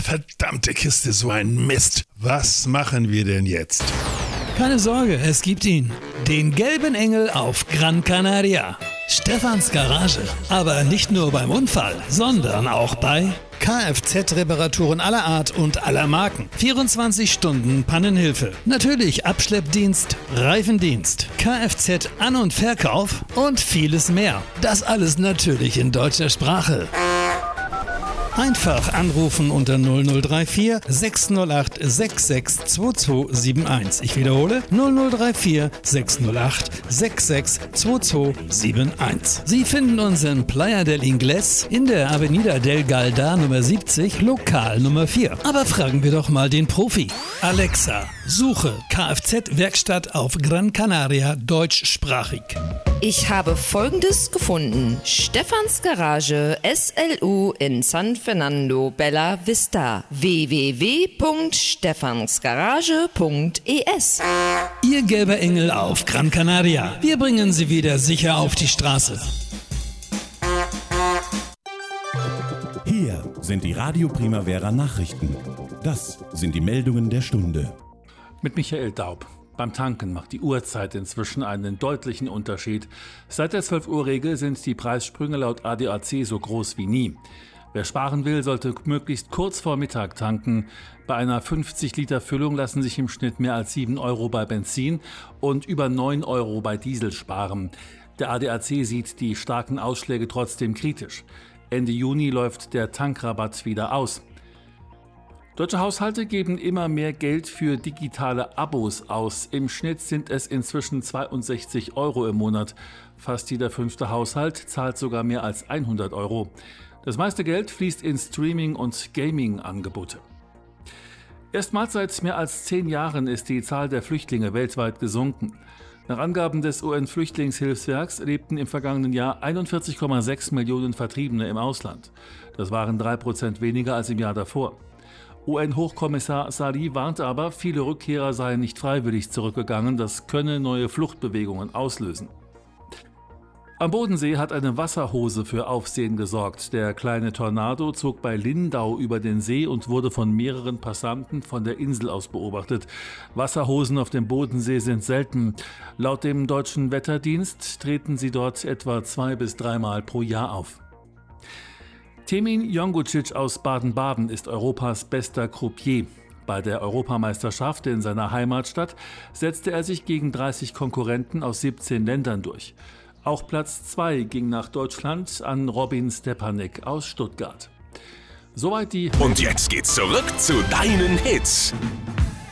Verdammte Kiste, so ein Mist. Was machen wir denn jetzt? Keine Sorge, es gibt ihn. Den gelben Engel auf Gran Canaria. Stefans Garage. Aber nicht nur beim Unfall, sondern auch bei Kfz-Reparaturen aller Art und aller Marken. 24 Stunden Pannenhilfe. Natürlich Abschleppdienst, Reifendienst, Kfz-An- und Verkauf und vieles mehr. Das alles natürlich in deutscher Sprache. Einfach anrufen unter 0034 608 662271. Ich wiederhole 0034 608 662271. Sie finden uns in Playa del Ingles in der Avenida del Galdar Nummer 70, Lokal Nummer 4. Aber fragen wir doch mal den Profi. Alexa, suche Kfz-Werkstatt auf Gran Canaria deutschsprachig. Ich habe Folgendes gefunden. Stefans Garage SLU in San Fernando Bella Vista. www.stefansgarage.es. Ihr gelber Engel auf Gran Canaria. Wir bringen Sie wieder sicher auf die Straße. Hier sind die Radio Primavera Nachrichten. Das sind die Meldungen der Stunde. Mit Michael Daub. Beim Tanken macht die Uhrzeit inzwischen einen deutlichen Unterschied. Seit der 12-Uhr-Regel sind die Preissprünge laut ADAC so groß wie nie. Wer sparen will, sollte möglichst kurz vor Mittag tanken. Bei einer 50-Liter-Füllung lassen sich im Schnitt mehr als 7 Euro bei Benzin und über 9 Euro bei Diesel sparen. Der ADAC sieht die starken Ausschläge trotzdem kritisch. Ende Juni läuft der Tankrabatt wieder aus. Deutsche Haushalte geben immer mehr Geld für digitale Abos aus. Im Schnitt sind es inzwischen 62 Euro im Monat. Fast jeder 5. Haushalt zahlt sogar mehr als 100 Euro. Das meiste Geld fließt in Streaming- und Gaming-Angebote. Erstmals seit mehr als 10 Jahren ist die Zahl der Flüchtlinge weltweit gesunken. Nach Angaben des UN-Flüchtlingshilfswerks lebten im vergangenen Jahr 41,6 Millionen Vertriebene im Ausland. Das waren 3% weniger als im Jahr davor. UN-Hochkommissar Sali warnt aber, viele Rückkehrer seien nicht freiwillig zurückgegangen, das könne neue Fluchtbewegungen auslösen. Am Bodensee hat eine Wasserhose für Aufsehen gesorgt. Der kleine Tornado zog bei Lindau über den See und wurde von mehreren Passanten von der Insel aus beobachtet. Wasserhosen auf dem Bodensee sind selten. Laut dem Deutschen Wetterdienst treten sie dort etwa 2 bis 3 Mal pro Jahr auf. Temin Jongucic aus Baden-Baden ist Europas bester Croupier. Bei der Europameisterschaft in seiner Heimatstadt setzte er sich gegen 30 Konkurrenten aus 17 Ländern durch. Auch Platz 2 ging nach Deutschland an Robin Stepanek aus Stuttgart. Soweit die... Und jetzt geht's zurück zu deinen Hits.